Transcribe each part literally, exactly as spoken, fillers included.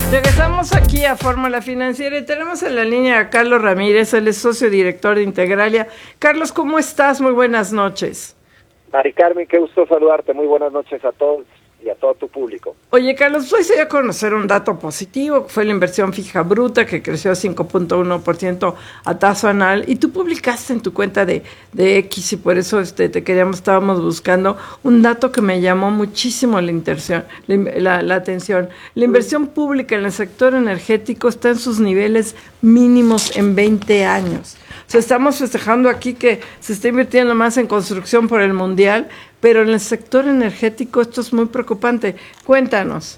Regresamos aquí a Fórmula Financiera y tenemos en la línea a Carlos Ramírez, él es socio director de Integralia. Carlos, ¿cómo estás? Muy buenas noches. Mari Carmen, qué gusto saludarte. Muy buenas noches a todos y a todo tu público. Oye, Carlos, hoy se dio a conocer un dato positivo, que fue la inversión fija bruta, que creció a cinco punto uno por ciento a tasa anual, y tú publicaste en tu cuenta de, de X, y por eso este, te queríamos, estábamos buscando un dato que me llamó muchísimo la, intención, la, la, la atención. La inversión pública en el sector energético está en sus niveles mínimos en veinte años. O sea, estamos festejando aquí que se está invirtiendo más en construcción por el Mundial, pero en el sector energético esto es muy preocupante. Cuéntanos.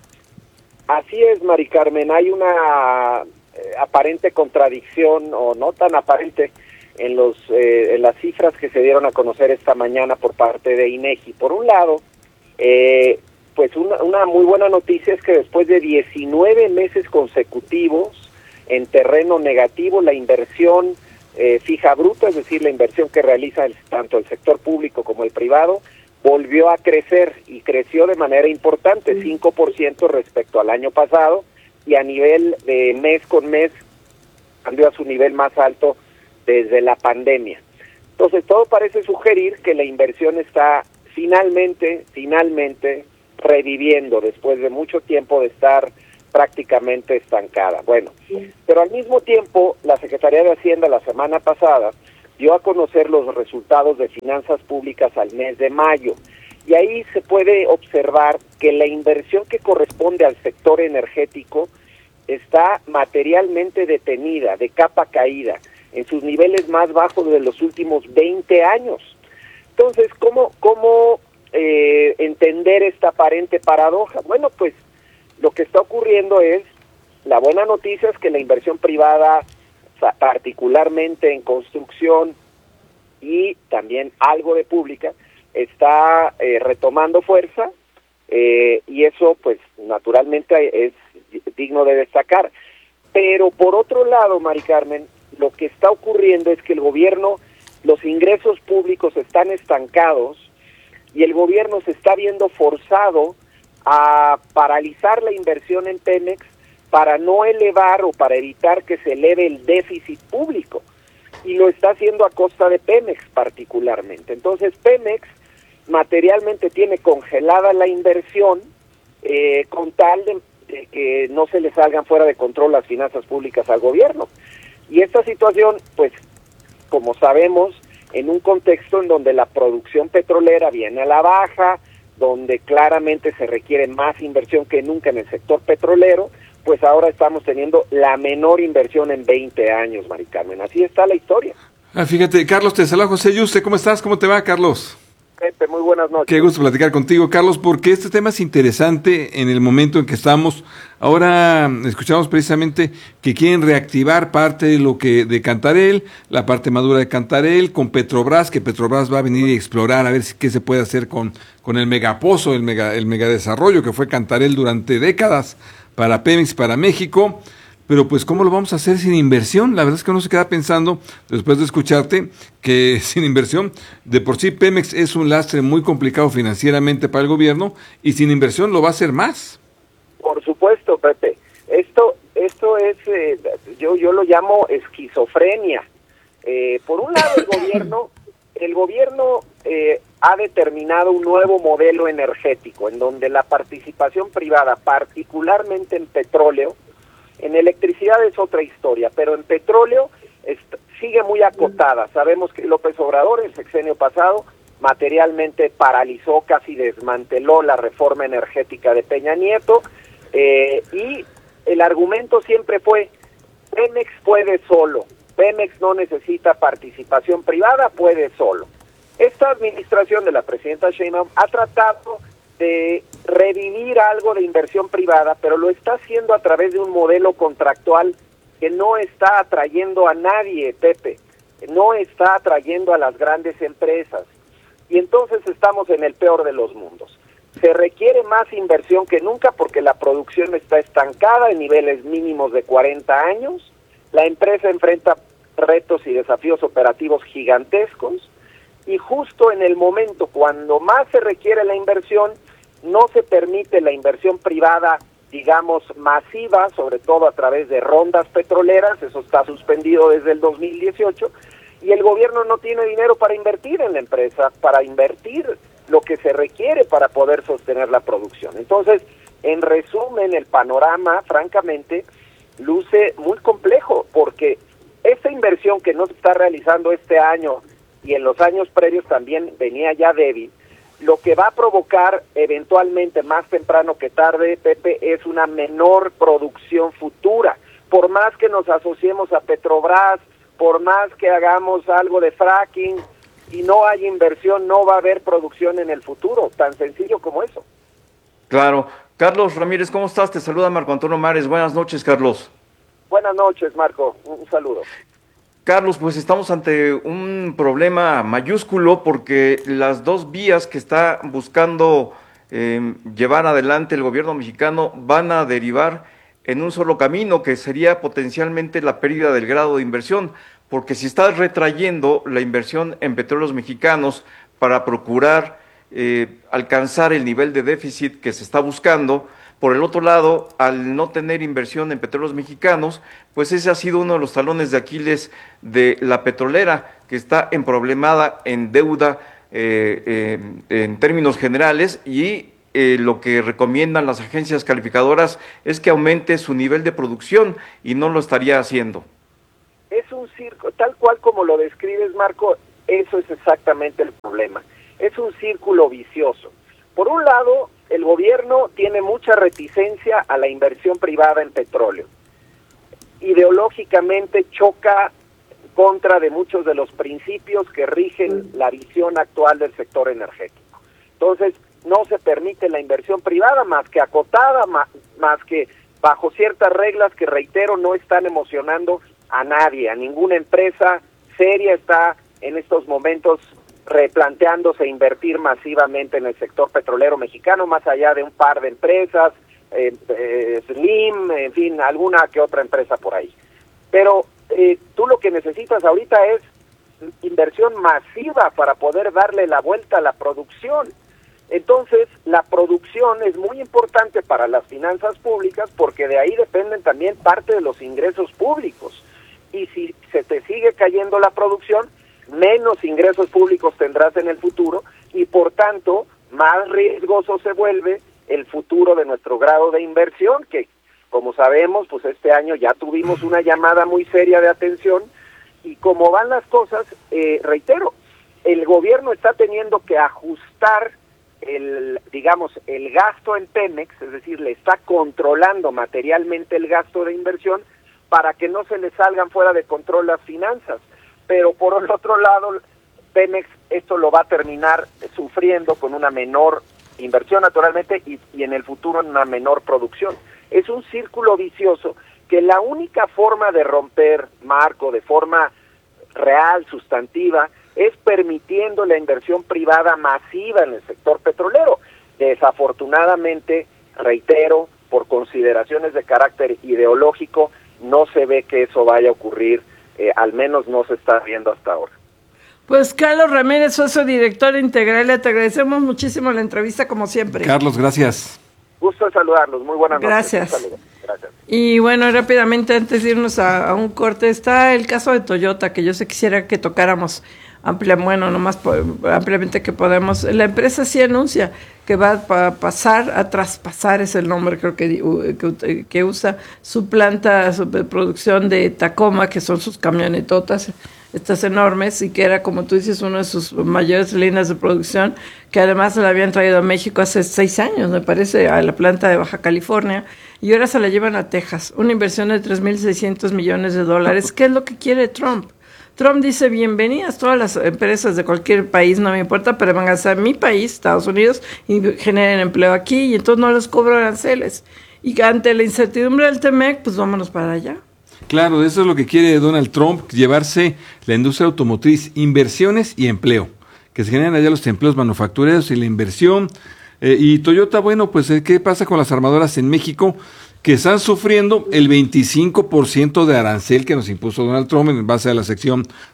Así es, Mari Carmen. Hay una eh, aparente contradicción, o no tan aparente, en, los, eh, en las cifras que se dieron a conocer esta mañana por parte de INEGI. Por un lado, eh, pues una, una muy buena noticia es que después de diecinueve meses consecutivos en terreno negativo, la inversión Eh, fija bruta, es decir, la inversión que realiza el, tanto el sector público como el privado, volvió a crecer y creció de manera importante, cinco por ciento respecto al año pasado, y a nivel de mes con mes cambió a su nivel más alto desde la pandemia. Entonces, todo parece sugerir que la inversión está finalmente, finalmente reviviendo después de mucho tiempo de estar prácticamente estancada. Bueno, pero al mismo tiempo, la Secretaría de Hacienda la semana pasada dio a conocer los resultados de finanzas públicas al mes de mayo, y ahí se puede observar que la inversión que corresponde al sector energético está materialmente detenida, de capa caída, en sus niveles más bajos de los últimos veinte años. Entonces, ¿cómo, cómo eh, entender esta aparente paradoja? Bueno, pues lo que está ocurriendo es, la buena noticia es que la inversión privada, particularmente en construcción y también algo de pública, está eh, retomando fuerza, eh, y eso pues naturalmente es digno de destacar. Pero por otro lado, Mari Carmen, lo que está ocurriendo es que el gobierno, los ingresos públicos están estancados y el gobierno se está viendo forzado a paralizar la inversión en Pemex para no elevar o para evitar que se eleve el déficit público, y lo está haciendo a costa de Pemex particularmente. Entonces Pemex materialmente tiene congelada la inversión eh, con tal de, de que no se le salgan fuera de control las finanzas públicas al gobierno, y esta situación, pues como sabemos, en un contexto en donde la producción petrolera viene a la baja, donde claramente se requiere más inversión que nunca en el sector petrolero, pues ahora estamos teniendo la menor inversión en veinte años, Mari Carmen. Así está la historia. Ah, fíjate, Carlos, te saluda José Yuste. ¿Cómo estás? ¿Cómo te va, Carlos? Pepe, muy buenas noches. Qué gusto platicar contigo, Carlos, porque este tema es interesante en el momento en que estamos. Ahora escuchamos precisamente que quieren reactivar parte de lo que de Cantarell, la parte madura de Cantarell, con Petrobras, que Petrobras va a venir y explorar a ver si, qué se puede hacer con, con el megapozo, el mega, el megadesarrollo que fue Cantarell durante décadas para Pemex, para México. Pero pues, ¿cómo lo vamos a hacer sin inversión? La verdad es que uno se queda pensando, después de escucharte, que sin inversión, de por sí Pemex es un lastre muy complicado financieramente para el gobierno, y sin inversión lo va a hacer más. Por supuesto, Pepe. Esto esto es, eh, yo yo lo llamo esquizofrenia. Eh, por un lado, el gobierno, el gobierno eh, ha determinado un nuevo modelo energético, en donde la participación privada, particularmente en petróleo, en electricidad es otra historia, pero en petróleo es, sigue muy acotada. Sabemos que López Obrador, el sexenio pasado, materialmente paralizó, casi desmanteló la reforma energética de Peña Nieto, eh, y el argumento siempre fue, Pemex puede solo, Pemex no necesita participación privada, puede solo. Esta administración de la presidenta Sheinbaum ha tratado de revivir algo de inversión privada, pero lo está haciendo a través de un modelo contractual que no está atrayendo a nadie, Pepe, no está atrayendo a las grandes empresas, y entonces estamos en el peor de los mundos. Se requiere más inversión que nunca porque la producción está estancada en niveles mínimos de cuarenta años, la empresa enfrenta retos y desafíos operativos gigantescos, y justo en el momento cuando más se requiere la inversión, no se permite la inversión privada digamos, masiva, sobre todo a través de rondas petroleras, eso está suspendido desde el dos mil dieciocho, y el gobierno no tiene dinero para invertir en la empresa, para invertir lo que se requiere para poder sostener la producción. Entonces, en resumen, el panorama, francamente, luce muy complejo, porque esta inversión que no se está realizando este año y en los años previos también venía ya débil, lo que va a provocar eventualmente, más temprano que tarde, Pepe, es una menor producción futura. Por más que nos asociemos a Petrobras, por más que hagamos algo de fracking, si no hay inversión, no va a haber producción en el futuro, tan sencillo como eso. Claro. Carlos Ramírez, ¿cómo estás? Te saluda Marco Antonio Mares. Buenas noches, Carlos. Buenas noches, Marco. Un saludo. Carlos, pues estamos ante un problema mayúsculo porque las dos vías que está buscando eh, llevar adelante el gobierno mexicano van a derivar en un solo camino, que sería potencialmente la pérdida del grado de inversión, porque si estás retrayendo la inversión en petróleos mexicanos para procurar eh, alcanzar el nivel de déficit que se está buscando, por el otro lado, al no tener inversión en petróleos mexicanos, pues ese ha sido uno de los talones de Aquiles de la petrolera, que está emproblemada en deuda eh, eh, en términos generales, y eh, lo que recomiendan las agencias calificadoras es que aumente su nivel de producción, y no lo estaría haciendo. Es un circo, tal cual como lo describes, Marco, eso es exactamente el problema. Es un círculo vicioso. Por un lado, el gobierno tiene mucha reticencia a la inversión privada en petróleo. Ideológicamente choca contra de muchos de los principios que rigen la visión actual del sector energético. Entonces, no se permite la inversión privada más que acotada, más, más que bajo ciertas reglas que, reitero, no están emocionando a nadie, a ninguna empresa seria está en estos momentos replanteándose invertir masivamente en el sector petrolero mexicano, más allá de un par de empresas, eh, eh, Slim, en fin, alguna que otra empresa por ahí. Pero eh, tú lo que necesitas ahorita es inversión masiva para poder darle la vuelta a la producción. Entonces, la producción es muy importante para las finanzas públicas porque de ahí dependen también parte de los ingresos públicos. Y si se te sigue cayendo la producción, menos ingresos públicos tendrás en el futuro y por tanto más riesgoso se vuelve el futuro de nuestro grado de inversión, que como sabemos, pues este año ya tuvimos una llamada muy seria de atención y como van las cosas, eh, reitero, el gobierno está teniendo que ajustar el, digamos, el gasto en Pemex, es decir, le está controlando materialmente el gasto de inversión para que no se le salgan fuera de control las finanzas. Pero por el otro lado, Pemex esto lo va a terminar sufriendo con una menor inversión naturalmente y, y en el futuro en una menor producción. Es un círculo vicioso que la única forma de romper, Marco, de forma real, sustantiva, es permitiendo la inversión privada masiva en el sector petrolero. Desafortunadamente, reitero, por consideraciones de carácter ideológico, no se ve que eso vaya a ocurrir. Eh, al menos no se está viendo hasta ahora. Pues Carlos Ramírez, socio director integral, te agradecemos muchísimo la entrevista como siempre. Carlos, gracias. Gusto en saludarlos, muy buenas noches. Gracias. Gracias. Y bueno, rápidamente antes de irnos a, a un corte, está el caso de Toyota, que yo sé quisiera que tocáramos amplia, bueno, nomás por, ampliamente que podemos. La empresa sí anuncia que va a pasar, a traspasar, es el nombre creo que, que, que usa, su planta su producción de Tacoma, que son sus camionetotas, estas enormes, y que era, como tú dices, una de sus mayores líneas de producción, que además la habían traído a México hace seis años, me parece, a la planta de Baja California, y ahora se la llevan a Texas, una inversión de tres mil seiscientos millones de dólares. ¿Qué es lo que quiere Trump? Trump dice, bienvenidas todas las empresas de cualquier país, no me importa, pero van a ser mi país, Estados Unidos, y generen empleo aquí, y entonces no les cobro aranceles. Y ante la incertidumbre del T-M E C, pues vámonos para allá. Claro, eso es lo que quiere Donald Trump, llevarse la industria automotriz, inversiones y empleo, que se generen allá los empleos manufactureros y la inversión. Eh, y Toyota, bueno, pues, ¿qué pasa con las armadoras en México? Que están sufriendo el veinticinco por ciento de arancel que nos impuso Donald Trump en base a la sección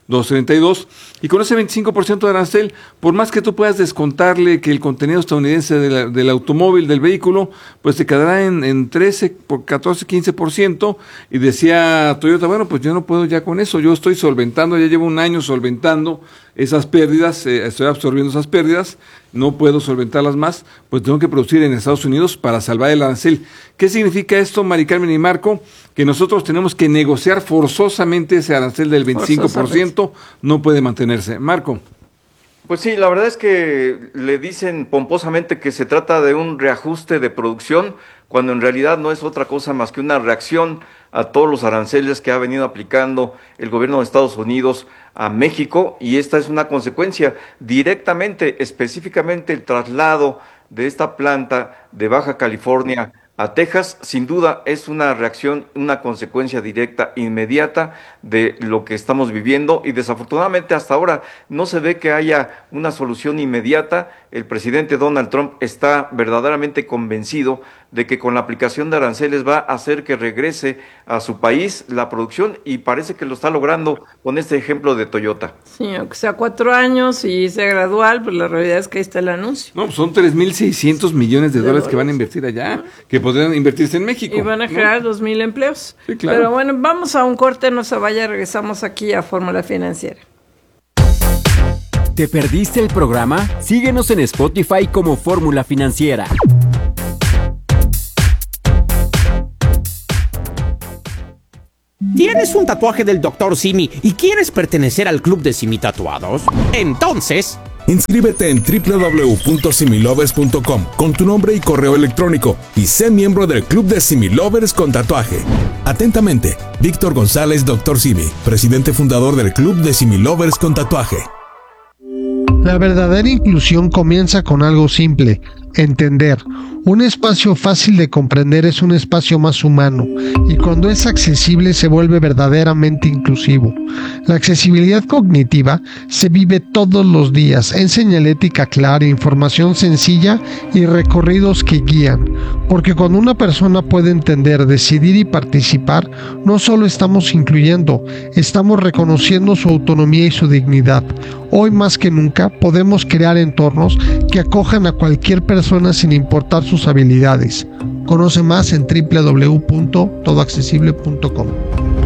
doscientos treinta y dos, y con ese veinticinco por ciento de arancel, por más que tú puedas descontarle que el contenido estadounidense de la, del automóvil, del vehículo, pues te quedará en, en trece, por catorce, quince por ciento, y decía Toyota, bueno, pues yo no puedo ya con eso, yo estoy solventando, ya llevo un año solventando esas pérdidas, eh, estoy absorbiendo esas pérdidas, no puedo solventarlas más, pues tengo que producir en Estados Unidos para salvar el arancel. ¿Qué significa esto, Mari Carmen y Marco? Que nosotros tenemos que negociar forzosamente ese arancel del veinticinco por ciento, no puede mantenerse. Marco. Pues sí, la verdad es que le dicen pomposamente que se trata de un reajuste de producción, cuando en realidad no es otra cosa más que una reacción a todos los aranceles que ha venido aplicando el gobierno de Estados Unidos a México, y esta es una consecuencia directamente, específicamente el traslado de esta planta de Baja California a Texas, sin duda es una reacción, una consecuencia directa, inmediata de lo que estamos viviendo, y desafortunadamente hasta ahora no se ve que haya una solución inmediata. El presidente Donald Trump está verdaderamente convencido de que con la aplicación de aranceles va a hacer que regrese a su país la producción, y parece que lo está logrando con este ejemplo de Toyota. Sí, aunque sea cuatro años y sea gradual, pues la realidad es que ahí está el anuncio. No, pues son tres mil seiscientos millones de, de dólares, dólares que van a invertir allá, que podrían invertirse en México. Y van a generar dos mil empleos. Sí, claro. Pero bueno, vamos a un corte, no se vaya, regresamos aquí a Fórmula Financiera. ¿Te perdiste el programa? Síguenos en Spotify como Fórmula Financiera. ¿Tienes un tatuaje del doctor Simi y quieres pertenecer al club de Simi Tatuados? Entonces, inscríbete en doble u doble u doble u punto similovers punto com con tu nombre y correo electrónico y sé miembro del club de Similovers con tatuaje. Atentamente, Víctor González, doctor Simi, presidente fundador del club de Similovers con tatuaje. La verdadera inclusión comienza con algo simple: entender. Un espacio fácil de comprender es un espacio más humano, y cuando es accesible se vuelve verdaderamente inclusivo. La accesibilidad cognitiva se vive todos los días en señalética clara, información sencilla y recorridos que guían, porque cuando una persona puede entender, decidir y participar, no solo estamos incluyendo, estamos reconociendo su autonomía y su dignidad. Hoy más que nunca podemos crear entornos que acojan a cualquier persona sin importar sus habilidades. Conoce más en doble u doble u doble u punto todo accesible punto com.